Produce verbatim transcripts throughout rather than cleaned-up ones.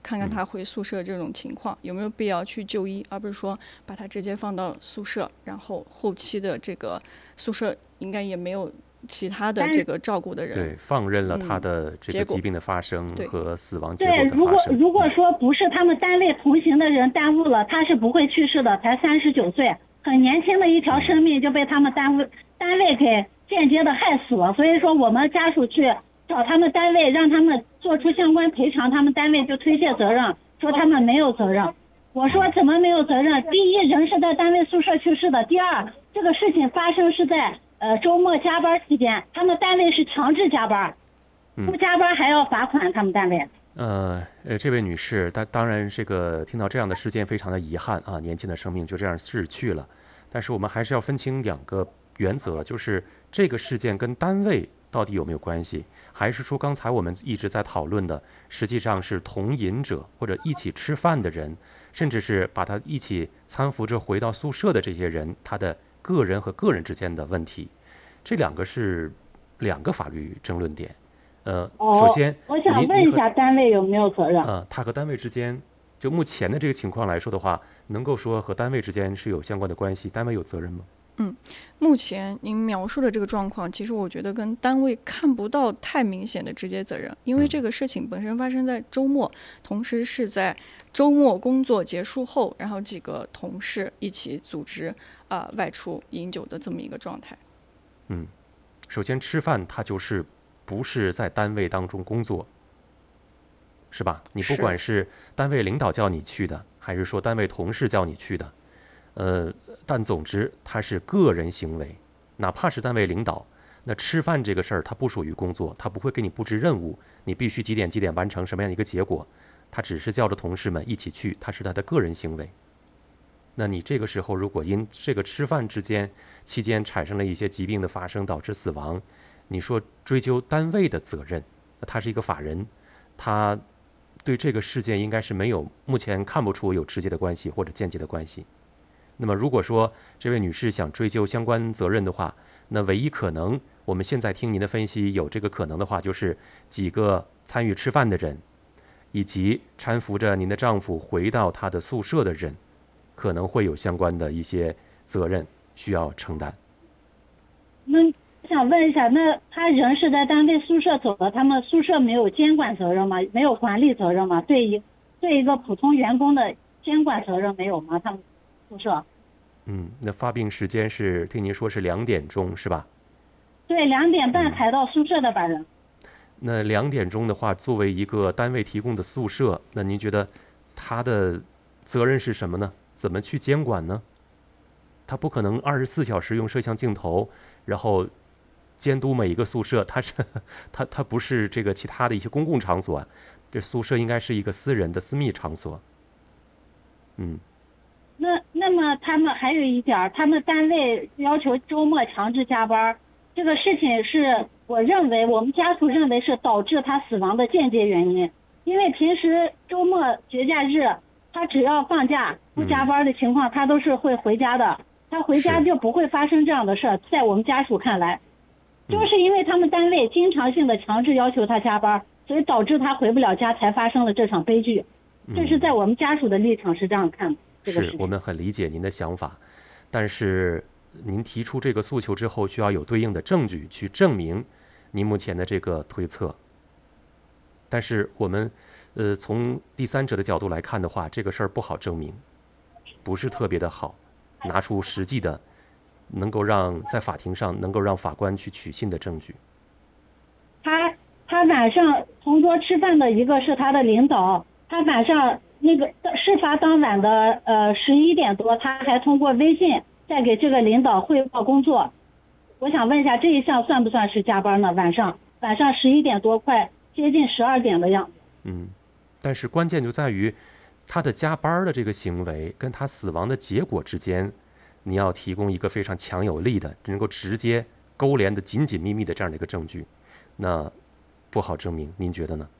看看他回宿舍这种情况、嗯、有没有必要去就医，而不是说把他直接放到宿舍，然后后期的这个宿舍应该也没有其他的这个照顾的人， 对，放任了他的这个疾病的发生和死亡结果的发生。 对，如果如果说不是他们单位同行的人耽误了，他是不会去世的，才三十九岁，很年轻的一条生命就被他们单位单位给间接的害死了。所以说我们家属去找他们单位，让他们做出相关赔偿，他们单位就推卸责任，说他们没有责任。我说怎么没有责任？第一，人是在单位宿舍去世的；第二，这个事情发生是在呃周末加班期间，他们单位是强制加班，不加班还要罚款，他们单位。 呃呃，这位女士，当当然这个听到这样的事件非常的遗憾啊，年轻的生命就这样逝去了。但是我们还是要分清两个原则，就是这个事件跟单位到底有没有关系，还是说刚才我们一直在讨论的，实际上是同饮者或者一起吃饭的人，甚至是把他一起搀扶着回到宿舍的这些人，他的个人和个人之间的问题，这两个是两个法律争论点。呃， 哦、 首先， 我想问一下单位有没有责任？ 呃，他和单位之间，就目前的这个情况来说的话，能够说和单位之间是有相关的关系，单位有责任吗？ 嗯，目前您描述的这个状况，其实我觉得跟单位看不到太明显的直接责任，因为这个事情本身发生在周末，同时是在周末工作结束后，然后几个同事一起组织啊、呃、外出饮酒的这么一个状态。 嗯，首先吃饭它就是不是在单位当中工作，是吧？你不管是单位领导叫你去的，还是说单位同事叫你去的，呃，但总之它是个人行为，哪怕是单位领导，那吃饭这个事儿它不属于工作，它不会给你布置任务，你必须几点几点完成什么样的一个结果，他只是叫着同事们一起去，它是他的个人行为。那你这个时候如果因这个吃饭之间期间产生了一些疾病的发生导致死亡，你说追究单位的责任，那他是一个法人，他对这个事件应该是没有，目前看不出有直接的关系或者间接的关系。那么如果说这位女士想追究相关责任的话，那唯一可能，我们现在听您的分析有这个可能的话，就是几个参与吃饭的人，以及搀扶着您的丈夫回到他的宿舍的人，可能会有相关的一些责任需要承担。 那想问一下，那他人是在单位宿舍走的，他们宿舍没有监管责任吗？没有管理责任吗？对一对一个普通员工的监管责任没有吗？他们宿舍？ 嗯，那发病时间是听您说是两点钟是吧？ 对，两点半才到宿舍的吧人。 那两点钟的话，作为一个单位提供的宿舍，那您觉得他的责任是什么呢？怎么去监管呢？他不可能二十四小时用摄像镜头，然后监督每一个宿舍，他是他他不是这个其他的一些公共场所，这宿舍应该是一个私人的私密场所。嗯。 那那么他们还有一点，他们单位要求周末强制加班，这个事情是我认为我们家属认为是导致他死亡的间接原因，因为平时周末节假日他只要放假不加班的情况，他都是会回家的，他回家就不会发生这样的事。在我们家属看来，就是因为他们单位经常性的强制要求他加班，所以导致他回不了家，才发生了这场悲剧。这是在我们家属的立场是这样看的。 是我们很理解您的想法，但是您提出这个诉求之后，需要有对应的证据去证明您目前的这个推测。但是我们呃从第三者的角度来看的话，这个事儿不好证明，不是特别的好拿出实际的能够让在法庭上能够让法官去取信的证据。 他他晚上同桌吃饭的一个是他的领导，他晚上那个事发当晚的呃十一点多，他还通过微信再给这个领导汇报工作。我想问一下，这一项算不算是加班呢？晚上晚上十一点多，快接近十二点的样子。 嗯，但是关键就在于他的加班的这个行为跟他死亡的结果之间，你要提供一个非常强有力的、能够直接勾连的紧紧密密的这样的一个证据，那不好证明，您觉得呢？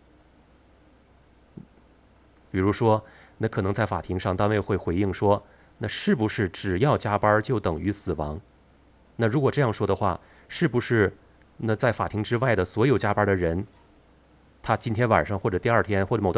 比如说，那可能在法庭上，单位会回应说，那是不是只要加班就等于死亡？那如果这样说的话，是不是那在法庭之外的所有加班的人，他今天晚上或者第二天或者某段